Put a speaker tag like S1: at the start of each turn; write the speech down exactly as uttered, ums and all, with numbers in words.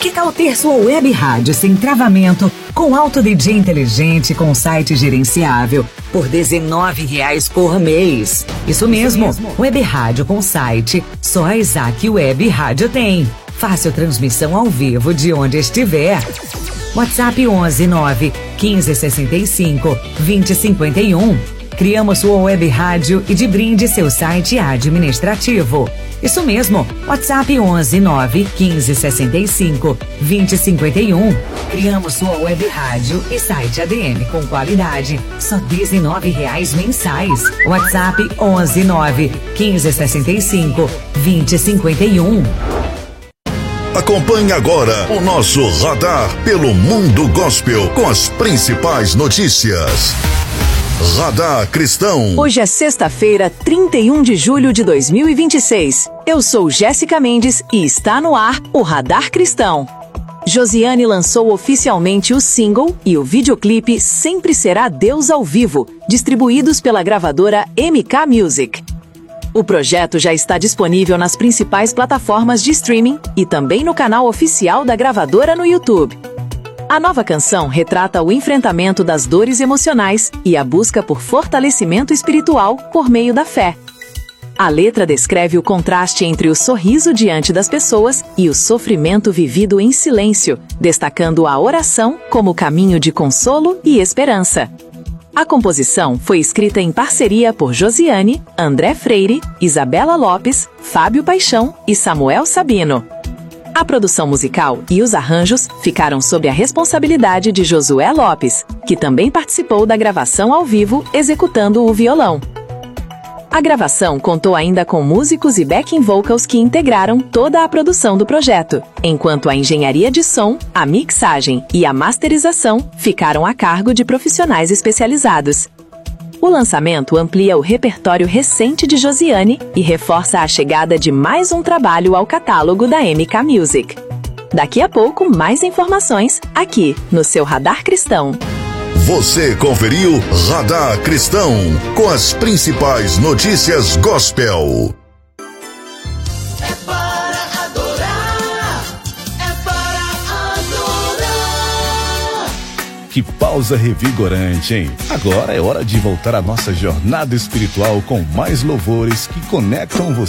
S1: Que tal ter sua web rádio sem travamento, com alto D J inteligente, com site gerenciável, por dezenove reais por mês? Isso mesmo, Isso mesmo. Web rádio com site, só a Isaac Web Rádio tem. Fácil transmissão ao vivo de onde estiver. WhatsApp onze nove quinze sessenta e cinco vinte cinquenta e um. Criamos sua web rádio e de brinde seu site administrativo. Isso mesmo, WhatsApp onze nove quinze sessenta e cinco vinte cinquenta e um. Criamos sua web rádio e site A D M com qualidade, só dezenove reais mensais. WhatsApp onze nove quinze sessenta e cinco vinte cinquenta e um.
S2: Acompanhe agora o nosso radar pelo mundo gospel com as principais notícias. Radar Cristão.
S3: Hoje é sexta-feira, trinta e um de julho de dois mil e vinte e seis. Eu sou Jéssica Mendes e está no ar o Radar Cristão. Josiane lançou oficialmente o single e o videoclipe Sempre Será Deus ao Vivo, distribuídos pela gravadora M K Music. O projeto já está disponível nas principais plataformas de streaming e também no canal oficial da gravadora no YouTube. A nova canção retrata o enfrentamento das dores emocionais e a busca por fortalecimento espiritual por meio da fé. A letra descreve o contraste entre o sorriso diante das pessoas e o sofrimento vivido em silêncio, destacando a oração como caminho de consolo e esperança. A composição foi escrita em parceria por Josiane, André Freire, Isabela Lopes, Fábio Paixão e Samuel Sabino. A produção musical e os arranjos ficaram sob a responsabilidade de Josué Lopes, que também participou da gravação ao vivo, executando o violão. A gravação contou ainda com músicos e backing vocals que integraram toda a produção do projeto, enquanto a engenharia de som, a mixagem e a masterização ficaram a cargo de profissionais especializados. O lançamento amplia o repertório recente de Josiane e reforça a chegada de mais um trabalho ao catálogo da M K Music. Daqui a pouco, mais informações aqui no seu Radar Cristão.
S2: Você conferiu Radar Cristão com as principais notícias gospel.
S4: É para adorar, é para adorar.
S5: Que pausa revigorante, hein? Agora é hora de voltar à nossa jornada espiritual com mais louvores que conectam você